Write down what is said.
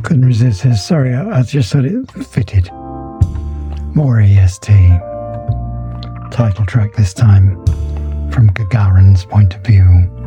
Couldn't resist it. Sorry, I just thought it fitted. More EST. Title track this time from Gagarin's point of view.